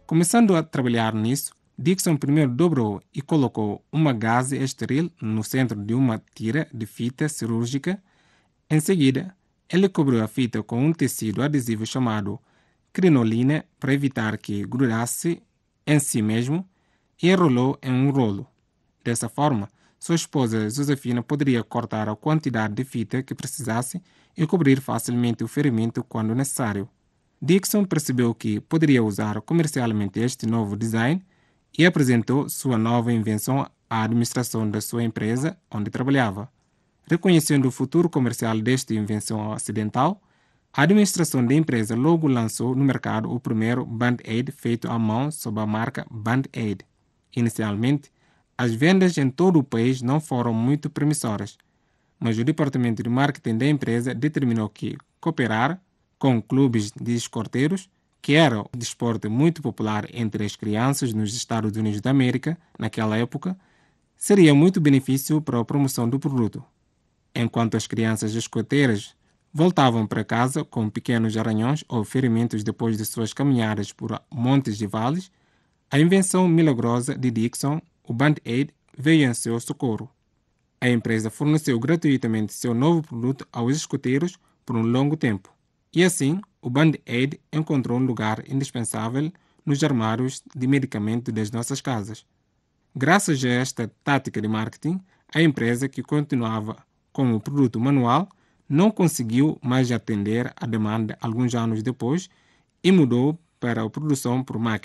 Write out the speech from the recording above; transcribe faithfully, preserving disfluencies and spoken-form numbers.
Começando a trabalhar nisso, Dixon primeiro dobrou e colocou uma gaze esteril no centro de uma tira de fita cirúrgica. Em seguida, ele cobriu a fita com um tecido adesivo chamado crinoline para evitar que grudasse em si mesmo e enrolou em um rolo. Dessa forma, sua esposa Josefina poderia cortar a quantidade de fita que precisasse e cobrir facilmente o ferimento quando necessário. Dixon percebeu que poderia usar comercialmente este novo design e apresentou sua nova invenção à administração da sua empresa onde trabalhava. Reconhecendo o futuro comercial desta invenção acidental, a administração da empresa logo lançou no mercado o primeiro Band-Aid feito à mão sob a marca Band-Aid. Inicialmente, as vendas em todo o país não foram muito promissoras, mas o departamento de marketing da empresa determinou que cooperar com clubes de escoteiros, que era um desporto muito popular entre as crianças nos Estados Unidos da América naquela época, seria muito benefício para a promoção do produto. Enquanto as crianças escoteiras voltavam para casa com pequenos arranhões ou ferimentos depois de suas caminhadas por montes e vales, a invenção milagrosa de Dixon, o Band-Aid, veio em seu socorro. A empresa forneceu gratuitamente seu novo produto aos escoteiros por um longo tempo. E assim, o Band-Aid encontrou um lugar indispensável nos armários de medicamento das nossas casas. Graças a esta tática de marketing, a empresa, que continuava com o produto manual, não conseguiu mais atender a demanda alguns anos depois e mudou para a produção por máquina.